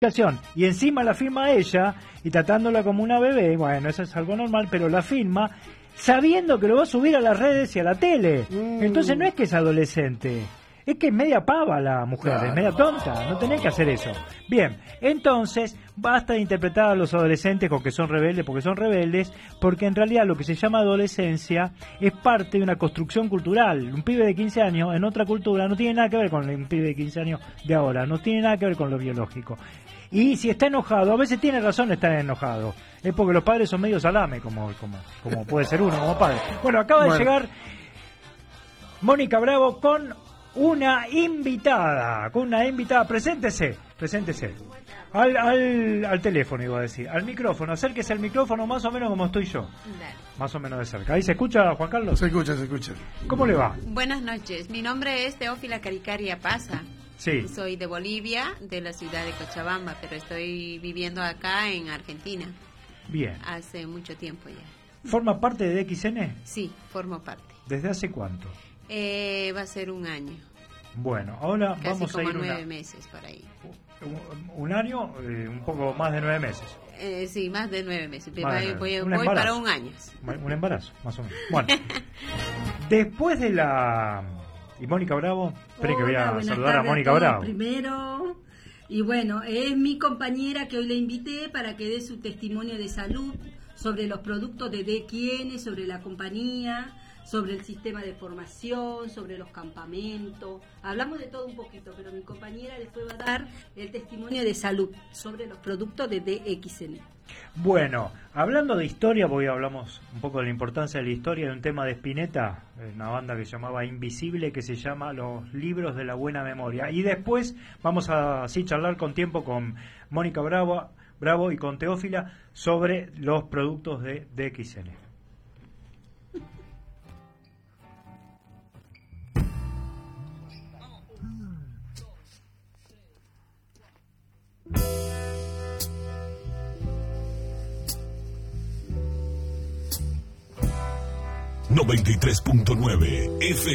y encima la firma ella y tratándola como una bebé, bueno, eso es algo normal, pero la firma sabiendo que lo va a subir a las redes y a la tele. Entonces no es que es adolescente, es que es media pava la mujer, es media tonta, no tenés que hacer eso. Bien, entonces basta de interpretar a los adolescentes con que son rebeldes porque son rebeldes, porque en realidad lo que se llama adolescencia es parte de una construcción cultural. Un pibe de 15 años en otra cultura no tiene nada que ver con un pibe de 15 años de ahora, no tiene nada que ver con lo biológico. Y si está enojado, a veces tiene razón de estar enojado. Es porque los padres son medio salame, como puede ser uno como padre. Bueno, acaba de llegar Mónica Bravo con una invitada. Preséntese. Al teléfono, iba a decir. Al micrófono. Acérquese al micrófono más o menos como estoy yo. Dale. Más o menos de cerca. ¿Ahí se escucha, Juan Carlos? Se escucha. ¿Cómo le va? Buenas noches. Mi nombre es Teófila Caricaria Paza. Sí. Soy de Bolivia, de la ciudad de Cochabamba, pero estoy viviendo acá en Argentina. Bien. Hace mucho tiempo ya. ¿Forma parte de DXN? Sí, formo parte. ¿Desde hace cuánto? Va a ser un año. Bueno, ahora Casi vamos a ir como 9 meses por ahí. Un año, un poco más de 9 meses. Sí, más de 9 meses. Voy para un año. Un embarazo, más o menos. Bueno, después de la... Y Mónica Bravo, espere que voy a saludar a Mónica Bravo. Primero, y bueno, es mi compañera que hoy le invité para que dé su testimonio de salud sobre los productos de DXN, sobre la compañía, sobre el sistema de formación, sobre los campamentos. Hablamos de todo un poquito, pero mi compañera después va a dar el testimonio de salud sobre los productos de DXN. Bueno, hablando de historia, porque hablamos un poco de la importancia de la historia de un tema de Spinetta, una banda que se llamaba Invisible, que se llama Los Libros de la Buena Memoria. Y después vamos a así charlar con tiempo con Mónica Bravo y con Teófila sobre los productos de DXN. ...93.9 F